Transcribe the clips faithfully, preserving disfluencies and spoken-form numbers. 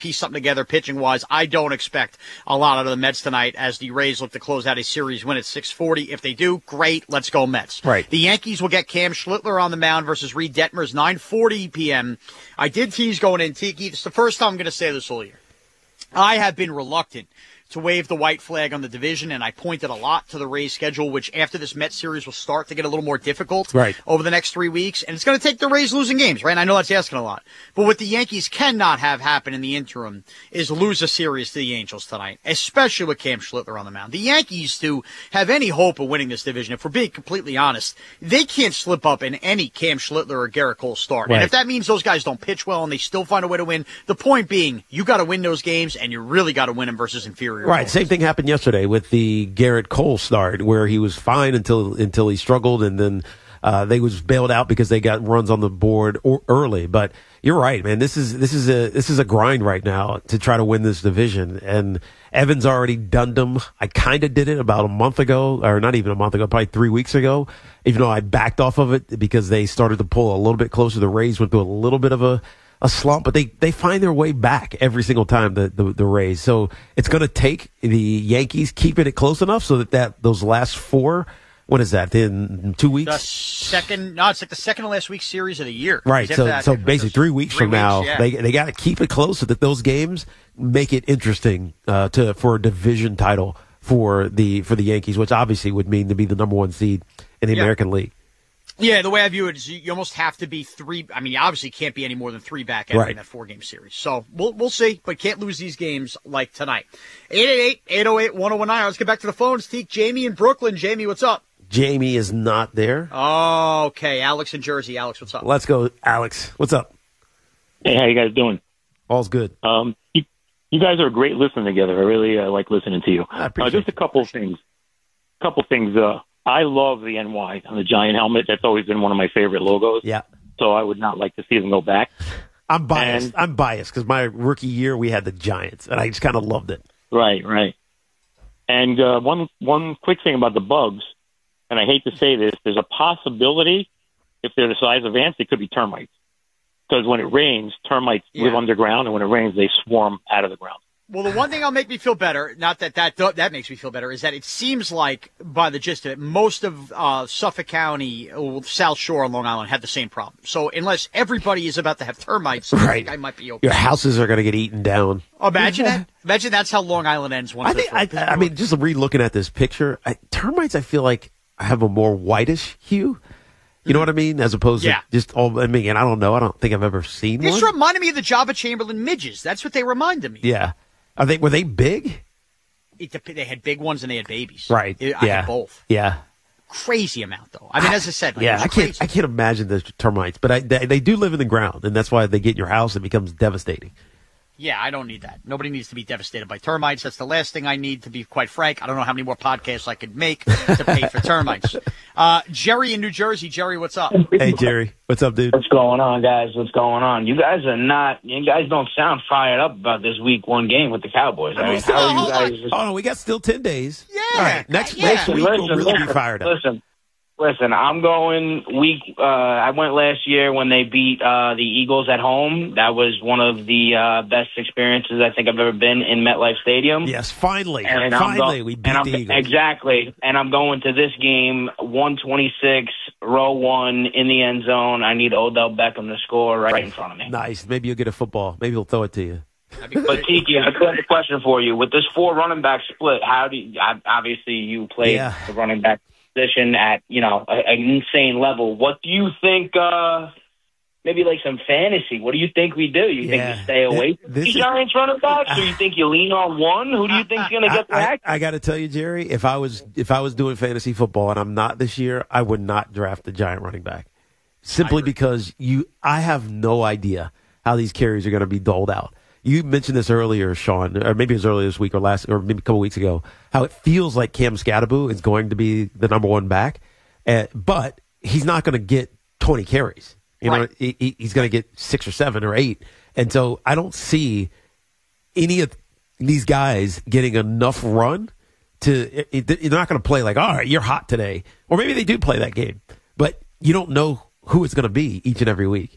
piece something together pitching-wise. I don't expect a lot out of the Mets tonight as the Rays look to close out a series win at six forty. If they do, great. Let's go Mets. Right. The Yankees will get Cam Schlittler on the mound versus Reed Detmers, nine forty p.m. I did tease going in, Tiki. It's the first time I'm going to say this all year. I have been reluctant to wave the white flag on the division, and I pointed a lot to the Rays schedule, which after this Mets series will start to get a little more difficult right. over the next three weeks. And it's going to take the Rays losing games, right? And I know that's asking a lot. But what the Yankees cannot have happen in the interim is lose a series to the Angels tonight, especially with Cam Schlittler on the mound. The Yankees, to have any hope of winning this division, if we're being completely honest, they can't slip up in any Cam Schlittler or Garrett Cole start. Right. And if that means those guys don't pitch well and they still find a way to win, the point being, you got to win those games, and you really got to win them versus inferior. Right. opponents. Same thing happened yesterday with the Garrett Cole start, where he was fine until until he struggled, and then uh, they was bailed out because they got runs on the board or, early. But you're right, man. This is this is a this is a grind right now to try to win this division. And Evans already done them. I kind of did it about a month ago, or not even a month ago, probably three weeks ago. Even though I backed off of it because they started to pull a little bit closer. The Rays went through a little bit of a. a slump, but they, they find their way back every single time, the, the, the Rays. So it's going to take the Yankees keeping it close enough so that, that those last four, what is that, in two weeks? The second, no, it's like the second to last week series of the year. Right. So, that, so basically three weeks three from weeks, now, yeah. they, they got to keep it close so that those games make it interesting, uh, to, for a division title for the, for the Yankees, which obviously would mean to be the number one seed in the yeah. American League. Yeah, the way I view it is you almost have to be three. I mean, you obviously can't be any more than three back after right. in that four-game series. So we'll we'll see, but can't lose these games like tonight. eight eight eight, eight oh eight, one oh one nine. Let's get back to the phones. Teak, Jamie in Brooklyn. Jamie, what's up? Jamie is not there. Oh, okay. Alex in Jersey. Alex, what's up? Let's go, Alex. What's up? Hey, how you guys doing? All's good. Um, you, you guys are great listening together. I really uh, like listening to you. I Uh, appreciate just a couple of things. Couple things. Uh, I love the N Y on the Giant helmet. That's always been one of my favorite logos. Yeah. So I would not like to see them go back. I'm biased. And, I'm biased because my rookie year we had the Giants, and I just kind of loved it. Right, right. And uh, one one quick thing about the bugs, and I hate to say this, there's a possibility if they're the size of ants, they could be termites. Because when it rains, termites Yeah. live underground, and when it rains, they swarm out of the ground. Well, the one thing that'll make me feel better, not that that that makes me feel better, is that it seems like, by the gist of it, most of uh, Suffolk County, uh, South Shore on Long Island had the same problem. So unless everybody is about to have termites, I Right. think I might be okay. Your houses are going to get eaten down. Oh, imagine that. Imagine that's how Long Island ends. Once I think. I, I mean, just re-looking at this picture, I, termites. I feel like have a more whitish hue. You know what I mean? As opposed Yeah. to just all. I mean, and I don't know. I don't think I've ever seen This one. reminded me of the Jabba Chamberlain midges. That's what they reminded me. Yeah. Are they? Were they big? It, dep- they had big ones and they had babies. Right. It- I yeah. had both. Yeah. Crazy amount, though. I mean, as I said, like, it Yeah. was I can't. crazy. I can't imagine the termites, but I, they, they do live in the ground, and that's why they get in your house. It becomes devastating. Yeah, I don't need that. Nobody needs to be devastated by termites. That's the last thing I need, to be quite frank. I don't know how many more podcasts I could make to pay for termites. Uh, Jerry in New Jersey. Jerry, what's up? Hey, Jerry. What's up, dude? What's going on, guys? What's going on? You guys are not. You guys don't sound fired up about this week one game with the Cowboys. I mean, how are you hold on. guys? Oh no, we got still ten days. Yeah. All right. Next Yeah. next week Listen, we'll really listen, be fired up. Listen, listen. I'm going week. Uh, I went last year when they beat uh, the Eagles at home. That was one of the uh, best experiences I think I've ever been in MetLife Stadium. Yes, finally, And I'm finally go- we beat and I'm, the Eagles. Exactly. And I'm going to this game, one twenty-six, row one, in the end zone. I need Odell Beckham to score right in front of me. Nice. Maybe you'll get a football. Maybe he'll throw it to you. But Tiki, I have a question for you. With this four running back split, how do you, obviously you played Yeah. the running back position at, you know, a- an insane level. What do you think, uh, maybe like some fantasy, what do you think we do? You think Yeah. we stay away from This the is- Giants running backs, or you think you lean on one? Who do you think's going to get the I, act? I, I got to tell you, Jerry, if I was if I was doing fantasy football and I'm not this year, I would not draft the Giant running back. Simply because you, I have no idea how these carries are going to be doled out. You mentioned this earlier, Sean, or maybe it was earlier this week or last, or maybe a couple weeks ago, how it feels like Cam Scatterbo is going to be the number one back, uh, but he's not going to get twenty carries. You know, Right. he, he- he's going to get six or seven or eight, and so I don't see any of these guys getting enough run to. It, it, they're not going to play like, all right, you're hot today, or maybe they do play that game, but you don't know who it's going to be each and every week.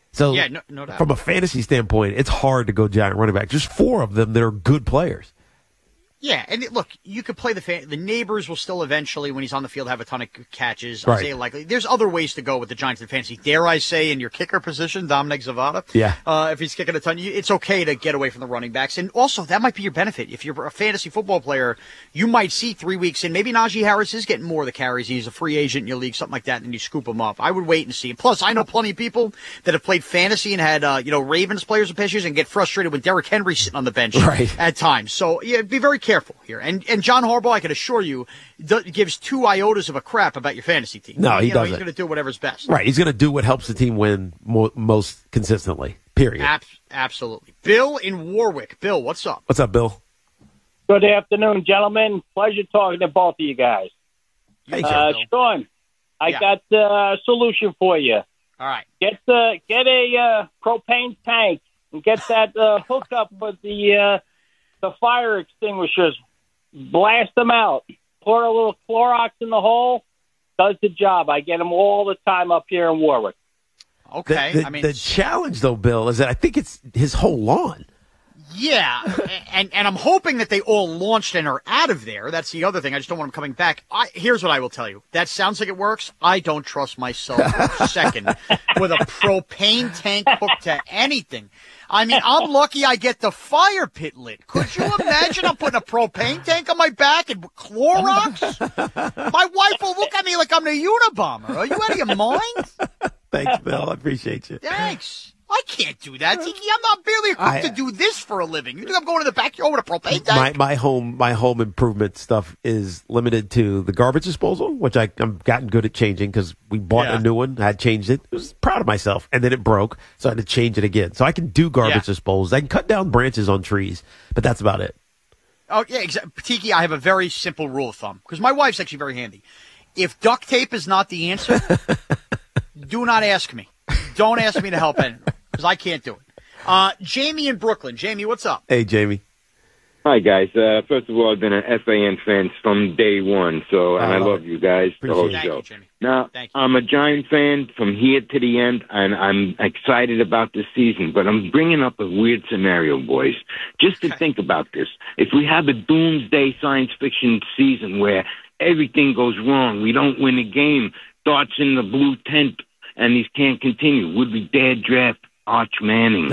So Yeah, no- no doubt. from a fantasy standpoint, it's hard to go Giant running back. Just four of them that are good players. Yeah, and it, look, you could play the fan, the neighbors will still eventually, when he's on the field, have a ton of catches. Right. Isaiah Likely. There's other ways to go with the Giants in fantasy. Dare I say, in your kicker position, Dominic Zavada. Yeah. Uh, if he's kicking a ton, you, it's okay to get away from the running backs. And also, that might be your benefit. If you're a fantasy football player, you might see three weeks in, maybe Najee Harris is getting more of the carries. He's a free agent in your league, something like that, and then you scoop him up. I would wait and see. Plus, I know plenty of people that have played fantasy and had, uh, you know, Ravens players and pitchers and get frustrated with Derrick Henry sitting on the bench Right. at times. So, yeah, be very careful here. And And John Harbaugh, I can assure you, do, gives two iotas of a crap about your fantasy team. No, he you know, doesn't. He's going to do whatever's best. Right. He's going to do what helps the team win mo- most consistently, period. Ab- absolutely. Bill in Warwick. Bill, what's up? What's up, Bill? Good afternoon, gentlemen. Pleasure talking to both of you guys. Hey, Uh, Bill. Sean, I Yeah. got a solution for you. All right. Get the get a uh, propane tank and get that uh, hookup with the uh, the fire extinguishers. Blast them out. Pour a little Clorox in the hole. Does the job. I get them all the time up here in Warwick. Okay. The, the, I mean, the challenge, though, Bill, is that I think it's his whole lawn. yeah. and and I'm hoping that they all launched and are out of there. That's the other thing. I just don't want them coming back. I, here's what I will tell you. That sounds like it works. I don't trust myself for a second with a propane tank hooked to anything. I mean, I'm lucky I get the fire pit lit. Could you imagine I'm putting a propane tank on my back and Clorox? My wife will look at me like I'm the Unabomber. Are you out of your mind? Thanks, Bill. I appreciate you. Thanks. I can't do that, Tiki. I'm not barely equipped I- to do this for a living. You think I'm going to the backyard with a propane My tank? my home my home improvement stuff is limited to the garbage disposal, which I, I'm gotten good at changing because we bought Yeah. a new one. I had changed it. I was proud of myself, and then it broke, so I had to change it again. So I can do garbage Yeah. disposal. I can cut down branches on trees, but that's about it. Oh, yeah, exactly. Tiki, I have a very simple rule of thumb because my wife's actually very handy. If duct tape is not the answer, do not ask me. Don't ask me to help anyone because I can't do it. Uh, Jamie in Brooklyn. Jamie, what's up? Hey, Jamie. Hi, guys. Uh, first of all, I've been an F A N fan from day one, so and I I love love you guys, the whole Thank show. you, Jamie. Now, Thank you. I'm a Giant fan from here to the end, and I'm excited about this season, but I'm bringing up a weird scenario, boys. Just to Okay. think about this. If we have a doomsday science fiction season where everything goes wrong, we don't win a game, Dart's in the blue tent, and these can't continue, would we dare draft Arch Manning?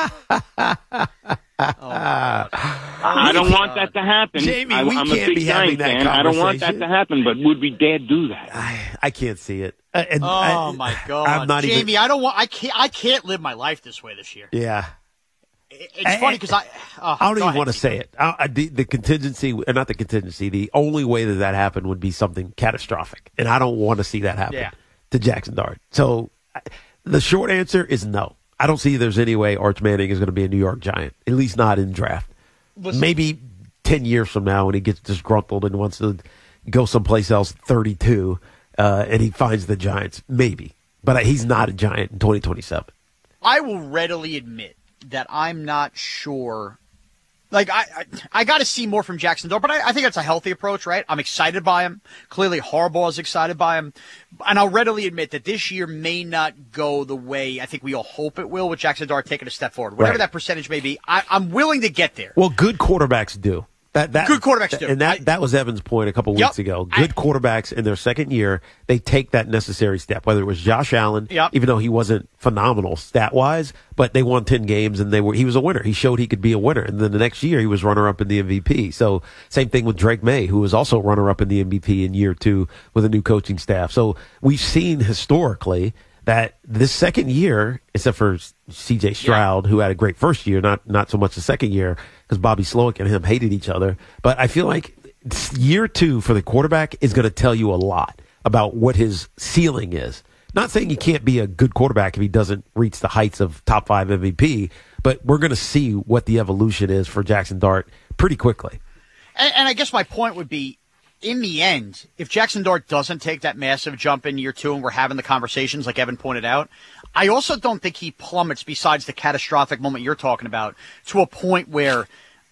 I don't want that to happen. Jamie, I, we I'm can't a big be having Giant that fan. I don't want that conversation. to happen, but would we dare do that? I, I can't see it. Uh, and Oh I- my God, I'm not Jamie! even. I don't want. I can't. I can't live my life this way this year. Yeah. It- It's I- funny because I. Uh, I don't go even ahead, want to Tiki. say it. I, I, the, the contingency, or not the contingency, the only way that that happened would be something catastrophic, and I don't want to see that happen Yeah. to Jackson Dart. So, I- the short answer is no. I don't see there's any way Arch Manning is going to be a New York Giant, at least not in draft. Listen. Maybe ten years from now when he gets disgruntled and wants to go someplace else, thirty-two, uh, and he finds the Giants, maybe. But he's not a Giant in twenty twenty-seven. I will readily admit that I'm not sure. Like, I I, I got to see more from Jackson Dart, but I, I think that's a healthy approach, right? I'm excited by him. Clearly, Harbaugh is excited by him. And I'll readily admit that this year may not go the way I think we all hope it will with Jackson Dart taking a step forward. Whatever Right. that percentage may be, I, I'm willing to get there. Well, good quarterbacks do. That, that, Good quarterbacks do. And that, I- that was Evan's point a couple Yep. weeks ago. I- Good quarterbacks in their second year, they take that necessary step, whether it was Josh Allen, Yep. even though he wasn't phenomenal stat wise, but they won ten games and they were, he was a winner. He showed he could be a winner. And then the next year he was runner up in the M V P. So same thing with Drake May, who was also runner up in the M V P in year two with a new coaching staff. So we've seen historically that this second year, except for C J Stroud, who had a great first year, not not so much the second year, because Bobby Slowick and him hated each other. But I feel like year two for the quarterback is going to tell you a lot about what his ceiling is. Not saying he can't be a good quarterback if he doesn't reach the heights of top five M V P, but we're going to see what the evolution is for Jackson Dart pretty quickly. And, and I guess my point would be, in the end, if Jackson Dart doesn't take that massive jump in year two and we're having the conversations like Evan pointed out, I also don't think he plummets besides the catastrophic moment you're talking about to a point where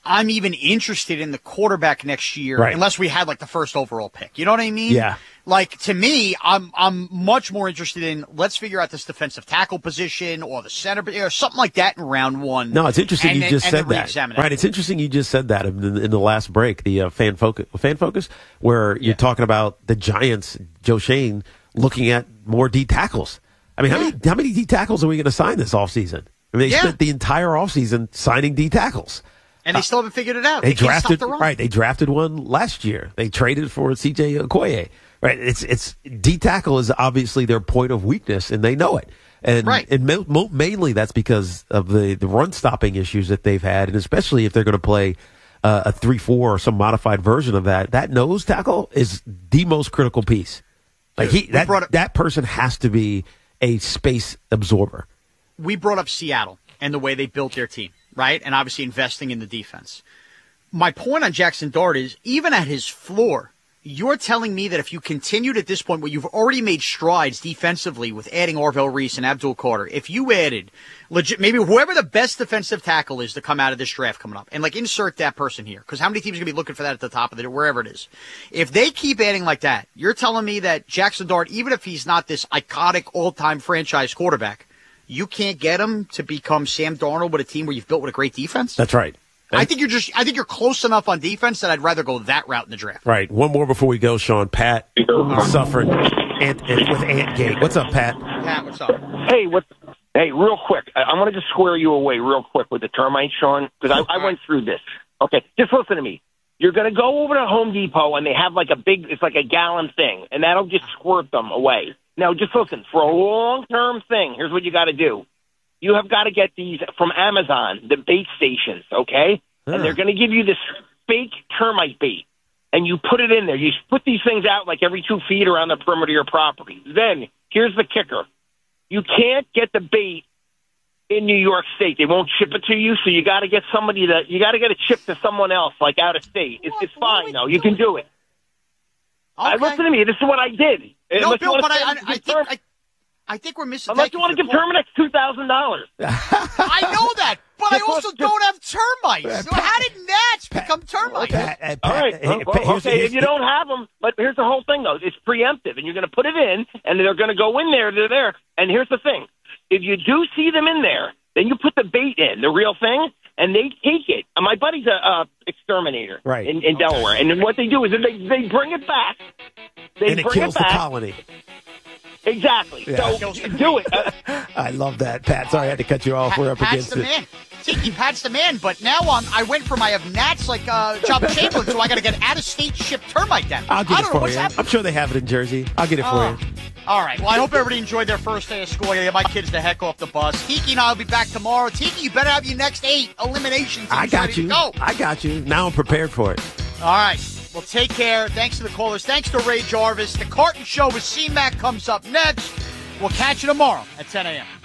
I'm even interested in the quarterback next year, right. unless we had like the first overall pick. You know what I mean? Yeah. Like, to me, I'm I'm much more interested in let's figure out this defensive tackle position or the center or something like that in round one. No, it's interesting and, you just and, said and that. Right, it's interesting you just said that in, in the last break, the uh, fan focus, fan focus, where you're yeah. talking about the Giants, Joe Schoen, looking at more D tackles. I mean, yeah. how many how many D tackles are we going to sign this offseason? I mean, they yeah. spent the entire offseason signing D tackles. And they still haven't figured it out. They, they drafted the right. They drafted one last year. They traded for C J Okoye. Right. It's it's D tackle is obviously their point of weakness, and they know it. And right. and mo- mo- mainly that's because of the, the run stopping issues that they've had, and especially if they're going to play uh, a three four or some modified version of that. That nose tackle is the most critical piece. Like he that up, that person has to be a space absorber. We brought up Seattle and the way they built their team. Right, and obviously investing in the defense. My point on Jackson Dart is, even at his floor, you're telling me that if you continued at this point where you've already made strides defensively with adding Orville Reese and Abdul Carter, if you added legit, maybe whoever the best defensive tackle is to come out of this draft coming up, and like insert that person here, because how many teams are going to be looking for that at the top of it, wherever it is? If they keep adding like that, you're telling me that Jackson Dart, even if he's not this iconic all-time franchise quarterback, you can't get him to become Sam Darnold with a team where you've built with a great defense? That's right. I think you're just. I think you're close enough on defense that I'd rather go that route in the draft. Right. One more before we go, Sean. Pat right. suffering ant, ant, with ant gate. What's up, Pat? Pat, what's up? Hey, what? Hey, real quick. I, I want to just square you away real quick with the termites, Sean, because I, I went through this. Okay, just listen to me. You're going to go over to Home Depot and they have like a big. It's like a gallon thing, and that'll just squirt them away. Now, just listen. For a long-term thing, here's what you got to do. You have got to get these from Amazon, the bait stations, okay? Huh. And they're going to give you this fake termite bait, and you put it in there. You put these things out like every two feet around the perimeter of your property. Then, here's the kicker. You can't get the bait in New York State. They won't ship it to you, so you got to get somebody that you got to get it shipped to someone else, like out of state. It's, it's fine, though. You can do it. Okay. I, listen to me. This is what I did. No, Bill, but I, I, I think... I, I think we're missing. Unless you want to give Terminix two thousand dollars. I know that, but I also don't have termites. So how did gnats become termites? Okay. Uh, All right. Well, well, okay, if you don't have them, but here's the whole thing, though. It's preemptive, and you're going to put it in, and they're going to go in there. They're there. And here's the thing. If you do see them in there, then you put the bait in, the real thing, and they take it. Uh, my buddy's a uh, exterminator right. in, in okay. Delaware, and then what they do is they, they bring it back. They and it bring kills it back. the colony. Exactly. Yeah. So do it. I love that, Pat. Sorry I had to cut you off. Pat, We're up Pat's against the it. Man. Tiki, Pat's the man. But now um, I went from I have gnats like uh, Job Chamberlain, so I got to get out-of-state shipped termite then. I'll get I it don't for know what's you. happening. I'm sure they have it in Jersey. I'll get it for uh, you. All right. Well, I hope everybody enjoyed their first day of school. I get my kids the heck off the bus. Tiki and I will be back tomorrow. Tiki, you better have your next eight elimination teams I got ready you. to go. I got you. Now I'm prepared for it. All right. Well, take care. Thanks to the callers. Thanks to Ray Jarvis. The Carton Show with C-Mac comes up next. We'll catch you tomorrow at ten a.m.